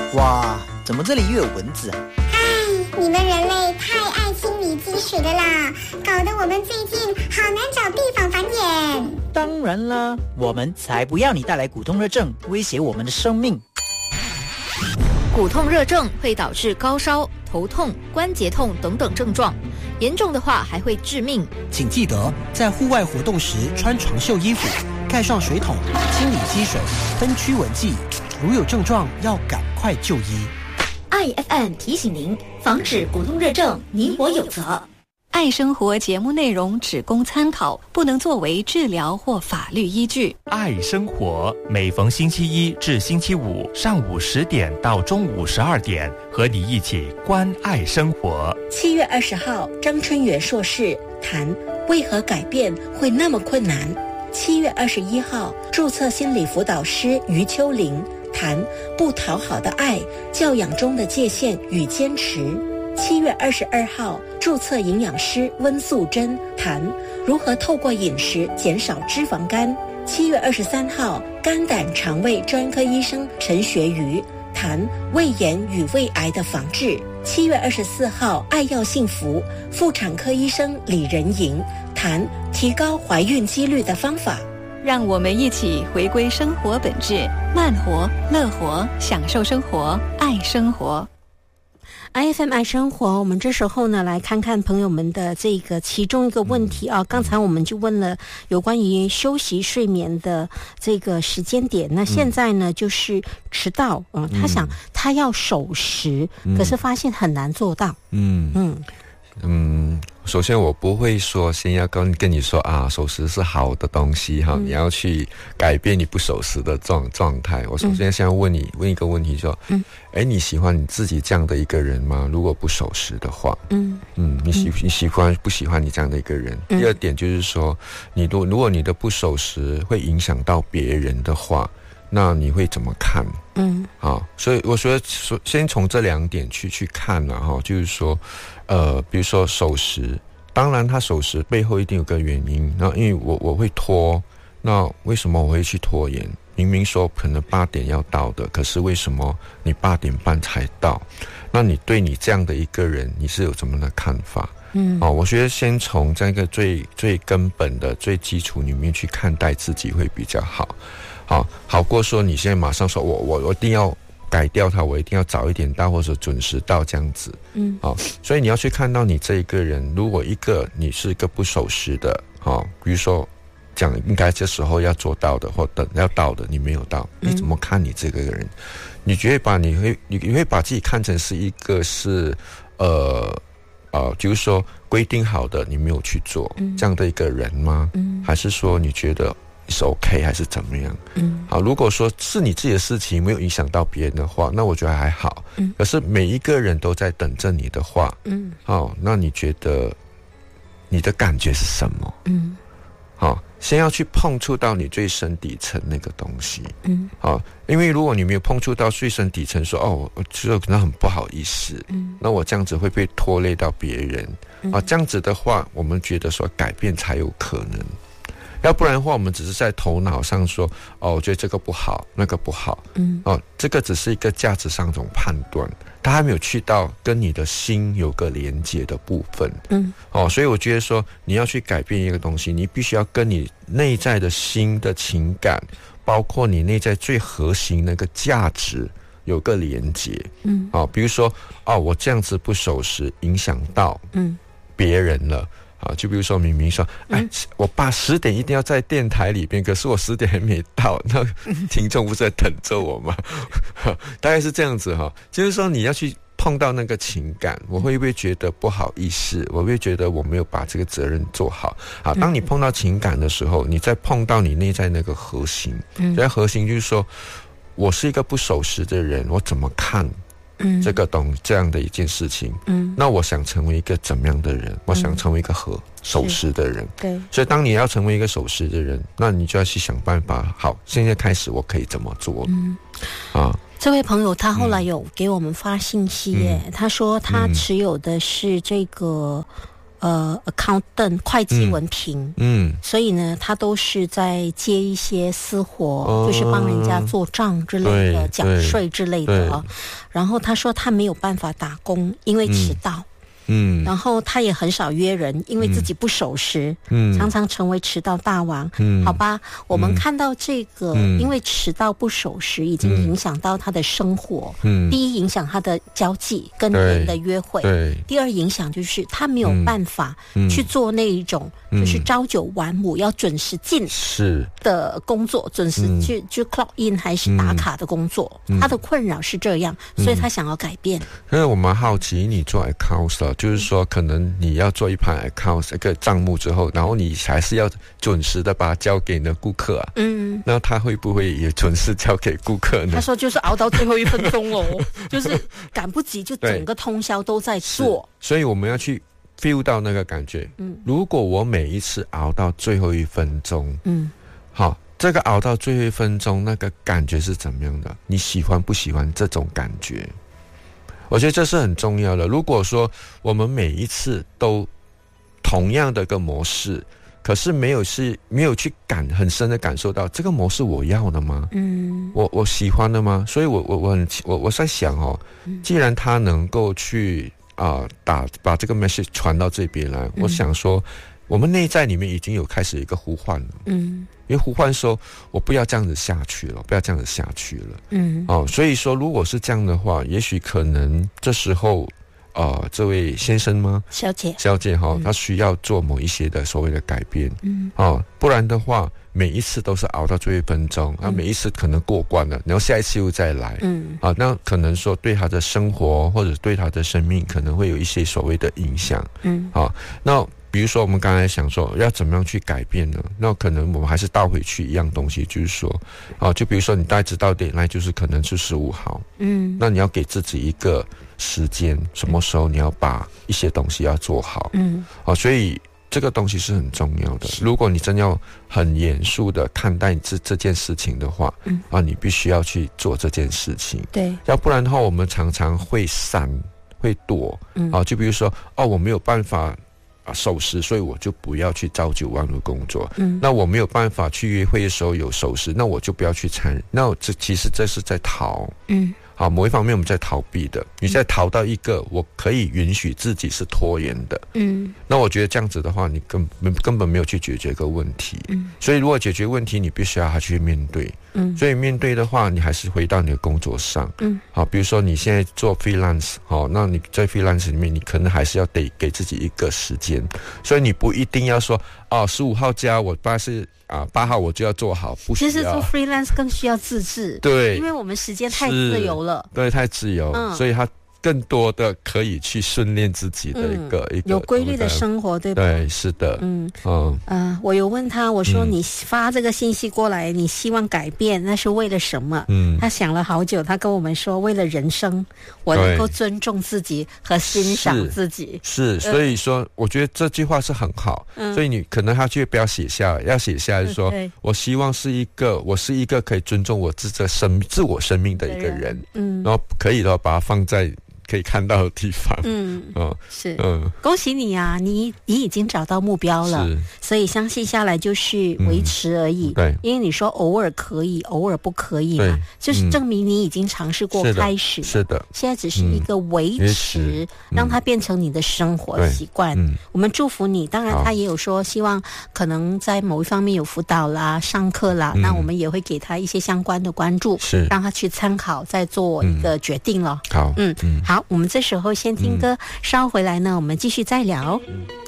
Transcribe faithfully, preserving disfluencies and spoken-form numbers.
哇，怎么这里又有蚊子啊？ 唉，你们人类太爱清理积水了啦，搞得我们最近好难找地方繁衍。 当然啦，我们才不要你带来骨痛热症，威胁我们的生命。 骨痛热症会导致高烧、头痛、关节痛等等症状，严重的话还会致命。 请记得在户外活动时穿长袖衣服，盖上水桶，清理积水，分驱蚊剂。如有症状，要赶快就医。 I F M 提醒您，防止骨痛热症，你我有责。 爱生活节目内容只供参考，不能作为治疗或法律依据。 爱生活每逢星期一至星期五上午十点到中午十二点，和你一起关爱生活。 七月二十号，张春元硕士谈为何改变会那么困难。七月二十一号，注册心理辅导师余秋玲谈不讨好的爱，教养中的界限与坚持。七月二十二号，注册营养师温素珍谈如何透过饮食减少脂肪肝。七月二十三号，肝胆肠胃专科医生陈学瑜谈胃炎与胃癌的防治。七月二十四号，爱要幸福妇产科医生李仁莹谈提高怀孕几率的方法。 让我们一起回归生活本质，慢活、乐活，享受生活，爱生活。 I F M 爱生活，我们这时候呢来看看朋友们的这个其中一个问题啊。刚才我们就问了有关于休息睡眠的这个时间点，那现在呢就是迟到啊、呃，他想他要守时、嗯，可是发现很难做到。 嗯嗯嗯，首先我不会说先要跟跟你说啊，守时是好的东西哈、嗯，你要去改变你不守时的状状态。我首先先要问你、嗯、问一个问题说，嗯，哎，你喜欢你自己这样的一个人吗？如果不守时的话，嗯嗯，你喜你喜欢不喜欢你这样的一个人？嗯、第二点就是说，你如如果你的不守时会影响到别人的话，那你会怎么看？嗯，好，所以我觉得先从这两点去去看了哈，就是说，呃，比如说守时，当然他守时背后一定有个原因。那因为我我会拖，那为什么我会去拖延？明明说可能八点要到的，可是为什么你八点半才到？那你对你这样的一个人，你是有怎么的看法？嗯，哦，我觉得先从这个最最根本的、最基础里面去看待自己会比较好。好，好过说你现在马上说我我我一定要改掉它，我一定要早一点到或者准时到这样子。嗯，好，所以你要去看到你这一个人，如果一个你是一个不守时的，好，比如说讲应该这时候要做到的或等要到的，你没有到，你怎么看你这个人？嗯、你觉得把你会你会把自己看成是一个是呃呃，就是说规定好的你没有去做、嗯、这样的一个人吗？嗯，还是说你觉得是 OK 还是怎么样？嗯，好，如果说是你自己的事情没有影响到别人的话，那我觉得还好。嗯，可是每一个人都在等着你的话，嗯，好，那你觉得你的感觉是什么？嗯，好，先要去碰触到你最深底层那个东西。嗯，好，因为如果你没有碰触到最深底层，说哦，我觉得可能很不好意思，嗯，那我这样子会被拖累到别人、嗯、啊，这样子的话，我们觉得说改变才有可能。要不然的话，我们只是在头脑上说，哦，我觉得这个不好，那个不好，嗯，哦，这个只是一个价值上一种判断，它还没有去到跟你的心有个连接的部分，嗯，哦，所以我觉得说，你要去改变一个东西，你必须要跟你内在的心的情感，包括你内在最核心那个价值有个连接，嗯，哦，比如说，哦，我这样子不守时，影响到嗯别人了。啊，就比如说明明说，哎，我爸十点一定要在电台里边，可是我十点还没到，那听众不是在等着我吗？大概是这样子哈，就是说你要去碰到那个情感，我会不会觉得不好意思？我会觉得我没有把这个责任做好。好，当你碰到情感的时候，你再碰到你内在那个核心，嗯，所以核心就是说，我是一个不守时的人，我怎么看？嗯，这个懂这样的一件事情，嗯，那我想成为一个怎么样的人？我想成为一个和守时的人，对。所以当你要成为一个守时的人，那你就要去想办法。好，现在开始我可以怎么做？嗯，啊， 这位朋友他后来有给我们发信息耶，嗯、他说他持有的是这个。 呃 accountant 会计文凭， 嗯， 所以呢，他都是在接一些私活，哦、就是帮人家做账之类的、缴税之类的啊。然后他说他没有办法打工，因为迟到。嗯嗯， 然后他也很少约人，因为自己不守时，嗯，常常成为迟到大王。嗯，好吧，我们看到这个，嗯、因为迟到不守时，已经影响到他的生活。嗯，第一影响他的交际跟人的约会， 对； 第二影响就是他没有办法去做那一种、嗯、就是朝九晚五要准时进是的工作，准时去、嗯、去 clock in 还是打卡的工作，嗯、他的困扰是这样，所以他想要改变。 因为我蛮好奇，你做 accounts 就是说，可能你要做一盘 account 一个账目之后，然后你还是要准时的把它交给你的顾客啊。嗯，那他会不会也准时交给顾客呢？ 他说就是熬到最后一分钟哦，就是赶不及，就整个通宵都在做。 所以我们要去 feel 到那个感觉。嗯，如果我每一次熬到最后一分钟，嗯，好，这个熬到最后一分钟，那个感觉是怎么样的？你喜欢不喜欢这种感觉？我觉得这是很重要的。如果说我们每一次都同样的一个模式，可是没有是没有去感很深的感受到这个模式我要的吗？嗯，我我喜欢的吗？所以我我我很我我在想哦，既然他能够去啊、呃、打把这个 message 传到这边来，嗯、我想说，我们内在里面已经有开始一个呼唤了。嗯。因为呼唤说我不要这样子下去了，不要这样子下去了。嗯，哦，所以说如果是这样的话，也许可能这时候呃这位先生吗？ 小姐小姐哈、哦嗯、他需要做某一些的所谓的改变。嗯，哦，不然的话每一次都是熬到最后一分钟，啊、嗯，每一次可能过关了，然后下一次又再来。嗯，啊，那可能说对他的生活或者对他的生命可能会有一些所谓的影响。嗯，啊，那比如说我们刚才想说要怎么样去改变呢？那可能我们还是倒回去一样东西，就是说啊，就比如说你大概知道点来就是可能是十五号，嗯，那你要给自己一个时间，什么时候你要把一些东西要做好，嗯，啊，所以这个东西是很重要的。如果你真要很严肃的看待这这件事情的话，嗯，啊，你必须要去做这件事情， 对， 要不然的话我们常常会闪会躲，嗯，啊，就比如说哦，我没有办法啊，守时，所以我就不要去朝九晚五工作。嗯，那我没有办法去约会的时候有守时，那我就不要去参与。那这其实这是在逃。嗯，好，某一方面我们在逃避的，你在逃到一个我可以允许自己是拖延的。嗯，那我觉得这样子的话，你根本根本没有去解决个问题。嗯，所以如果解决问题，你必须要去面对。嗯，所以面对的话，你还是回到你的工作上。嗯，好，比如说你现在做 freelance， 好，那你在 freelance 里面，你可能还是要得给自己一个时间，所以你不一定要说哦，十五号加我八是啊八号我就要做好，不需要。 其实做 freelance 更需要自制， 对， 因为我们时间太自由了， 对，太自由，嗯、所以他更多的可以去训练自己的一个、嗯、一个有规律的生活，对吧？ 对，是的，嗯嗯呃，我有问他，我说、嗯、你发这个信息过来，你希望改变，那是为了什么？嗯，他想了好久，他跟我们说，为了人生，我能够尊重自己和欣赏自己。 是，是所以说、呃，我觉得这句话是很好，嗯、所以你可能他就不要写下来，要写下来说，嗯、我希望是一个，我是一个可以尊重我自己生自我生命的一个人，嗯，然后可以的话把它放在可以看到的地方。嗯，哦， 是，嗯，恭喜你啊，你你已经找到目标了，所以相信下来就是维持而已。嗯、对，因为你说偶尔可以，偶尔不可以嘛，就是证明你已经尝试过开始了。 是的， 现在只是一个维持，嗯、让它变成你的生活习惯。嗯、我们祝福你。当然，他也有说希望可能在某一方面有辅导啦、上课啦，嗯、那我们也会给他一些相关的关注，是让他去参考，再做一个决定了。 好， 嗯嗯，好。我们这时候先听歌，嗯、稍回来呢，我们继续再聊。 嗯